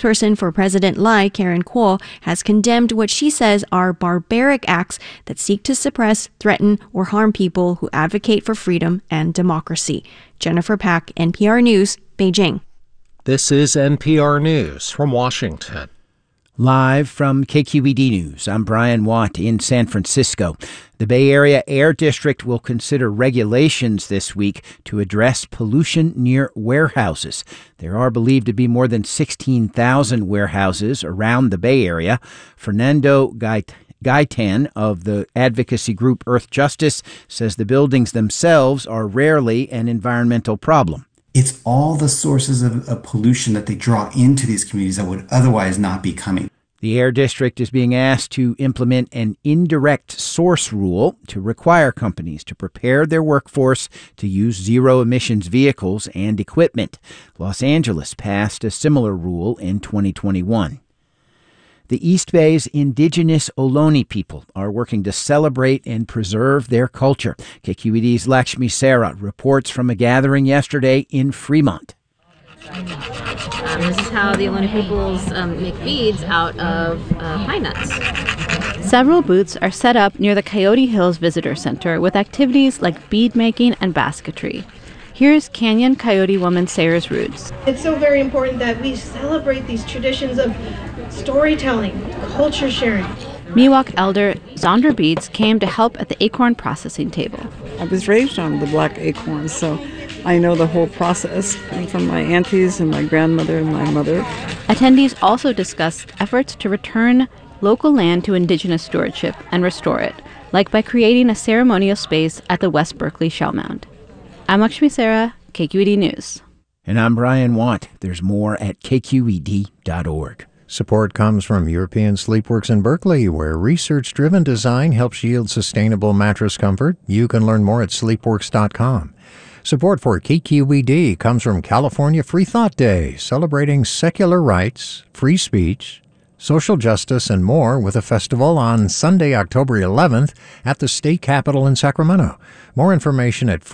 spokesperson for President Lai, Karen Kuo, has condemned what she says are barbaric acts that seek to suppress, threaten, or harm people who advocate for freedom and democracy. Jennifer Pack, NPR News, Beijing. This is NPR News from Washington. Live from KQED News, I'm Brian Watt in San Francisco. The Bay Area Air District will consider regulations this week to address pollution near warehouses. There are believed to be more than 16,000 warehouses around the Bay Area. Fernando Gaitan of the advocacy group Earth Justice says the buildings themselves are rarely an environmental problem. It's all the sources of pollution that they draw into these communities that would otherwise not be coming. The Air District is being asked to implement an indirect source rule to require companies to prepare their workforce to use zero-emissions vehicles and equipment. Los Angeles passed a similar rule in 2021. The East Bay's indigenous Ohlone people are working to celebrate and preserve their culture. KQED's Lakshmi Sarah reports from a gathering yesterday in Fremont. This is how the Ohlone peoples make beads out of pine nuts. Several booths are set up near the Coyote Hills Visitor Center with activities like bead making and basketry. Here's Canyon Coyote woman Sayers Roods. It's so very important that we celebrate these traditions of storytelling, culture sharing. Miwok elder Zonder Beads came to help at the acorn processing table. I was raised on the black acorns, so I know the whole process from my aunties and my grandmother and my mother. Attendees also discussed efforts to return local land to indigenous stewardship and restore it, like by creating a ceremonial space at the West Berkeley Shell Mound. I'm Lakshmi Sarah, KQED News. And I'm Brian Watt. There's more at kqed.org. Support comes from European Sleepworks in Berkeley, where research-driven design helps yield sustainable mattress comfort. You can learn more at sleepworks.com. Support for KQED comes from California Free Thought Day, celebrating secular rights, free speech, social justice, and more with a festival on Sunday, October 11th at the state capitol in Sacramento. More information at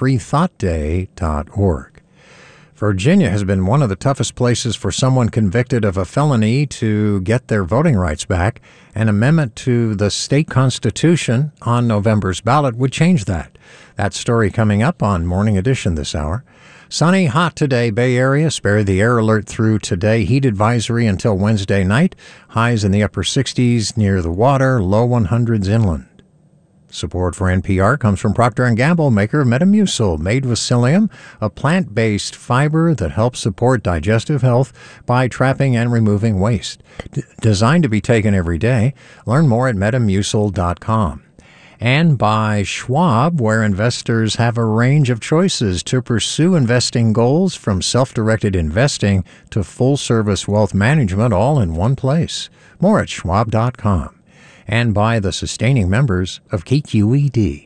freethoughtday.org. Virginia has been one of the toughest places for someone convicted of a felony to get their voting rights back. An amendment to the state constitution on November's ballot would change that. That story coming up on Morning Edition this hour. Sunny, hot today, Bay Area. Spare the air alert through today. Heat advisory until Wednesday night. Highs in the upper 60s near the water, low 100s inland. Support for NPR comes from Procter & Gamble, maker of Metamucil, made with psyllium, a plant-based fiber that helps support digestive health by trapping and removing waste. Designed to be taken every day. Learn more at metamucil.com. And by Schwab, where investors have a range of choices to pursue investing goals, from self-directed investing to full-service wealth management, all in one place. More at schwab.com. And by the sustaining members of KQED.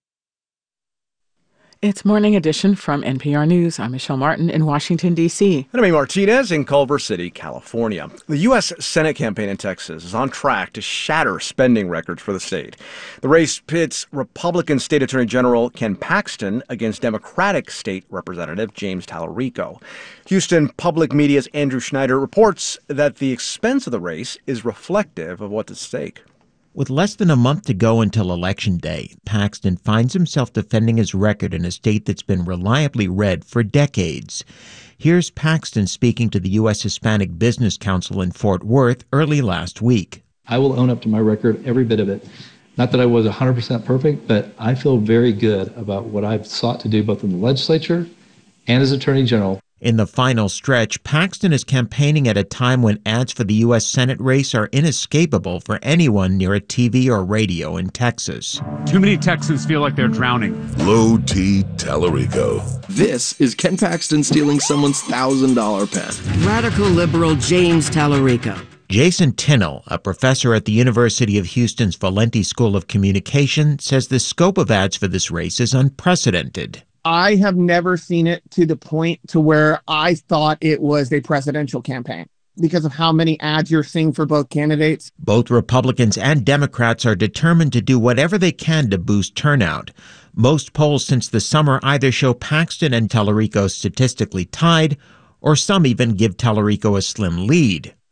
It's Morning Edition from NPR News. I'm Michelle Martin in Washington, D.C. And I'm Martinez in Culver City, California. The U.S. Senate campaign in Texas is on track to shatter spending records for the state. The race pits Republican State Attorney General Ken Paxton against Democratic State Representative James Tallarico. Houston Public Media's Andrew Schneider reports that the expense of the race is reflective of what's at stake. With less than a month to go until Election Day, Paxton finds himself defending his record in a state that's been reliably red for decades. Here's Paxton speaking to the U.S. Hispanic Business Council in Fort Worth early last week. I will own up to my record, every bit of it. Not that I was 100% perfect, but I feel very good about what I've sought to do both in the legislature and as Attorney General. In the final stretch, Paxton is campaigning at a time when ads for the U.S. Senate race are inescapable for anyone near a TV or radio in Texas. Too many Texans feel like they're drowning. Low T Tallarico. This is Ken Paxton stealing someone's $1,000 pen. Radical liberal James Tallarico. Jason Tinnell, a professor at the University of Houston's Valenti School of Communication, says the scope of ads for this race is unprecedented. I have never seen it to the point to where I thought it was a presidential campaign because of how many ads you're seeing for both candidates. Both Republicans and Democrats are determined to do whatever they can to boost turnout. Most polls since the summer either show Paxton and Tallarico statistically tied, or some even give Tallarico a slim lead.